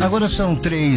Agora são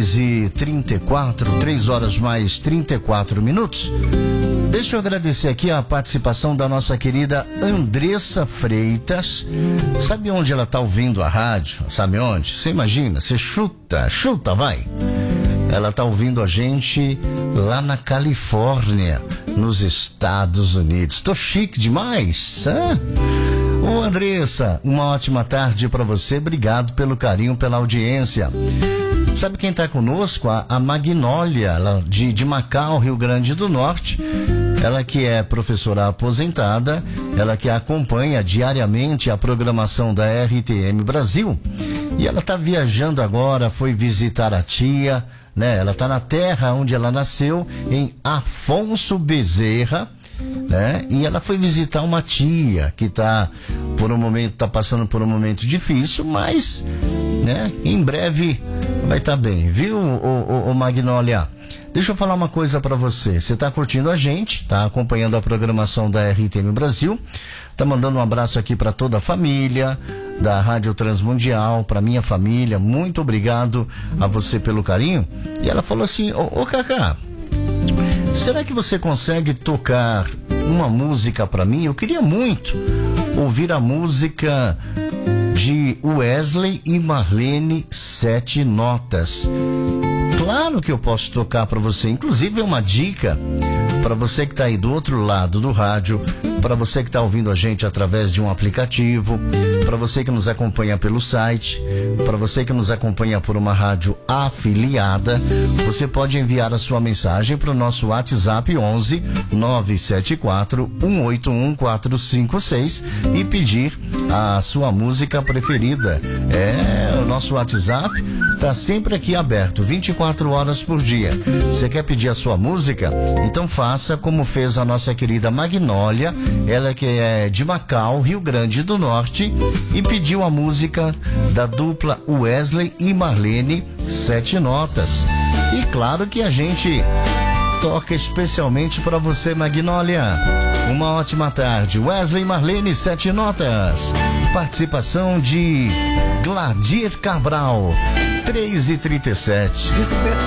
3h34, 3 horas mais 34 minutos. Deixa eu agradecer aqui a participação da nossa querida Andressa Freitas. Sabe onde ela está ouvindo a rádio? Sabe onde? Você imagina, você chuta, vai. Ela está ouvindo a gente lá na Califórnia, nos Estados Unidos. Tô chique demais, hein? Ô Andressa, uma ótima tarde para você. Obrigado pelo carinho, pela audiência. Sabe quem está conosco? A Magnólia, ela de Macau, Rio Grande do Norte. Ela que é professora aposentada, ela que acompanha diariamente a programação da RTM Brasil. E ela está viajando agora, foi visitar a tia, né? Ela está na terra onde ela nasceu, em Afonso Bezerra, né? E ela foi visitar uma tia que está passando por um momento difícil, mas, né? Em breve vai estar bem, viu, ô Magnólia? Deixa eu falar uma coisa para você. Você está curtindo a gente, está acompanhando a programação da RTM Brasil, está mandando um abraço aqui para toda a família da Rádio Transmundial, para minha família. Muito obrigado a você pelo carinho. E ela falou assim: ô Cacá, será que você consegue tocar uma música para mim? Eu queria muito ouvir a música de Wesley e Marlene, 7 Notas. Claro que eu posso tocar para você. Inclusive é uma dica para você que está aí do outro lado do rádio, para você que está ouvindo a gente através de um aplicativo, para você que nos acompanha pelo site, para você que nos acompanha por uma rádio afiliada. Você pode enviar a sua mensagem para o nosso WhatsApp 11 974 181 456 e pedir a sua música preferida. O nosso WhatsApp está sempre aqui aberto, 24 horas por dia. Você quer pedir a sua música? Então faça como fez a nossa querida Magnólia, ela que é de Macau, Rio Grande do Norte, e pediu a música da dupla Wesley e Marlene, 7 Notas. E claro que a gente toca especialmente para você, Magnólia. Uma ótima tarde. Wesley e Marlene, 7 Notas. Participação de Gladir Cabral, 3h37.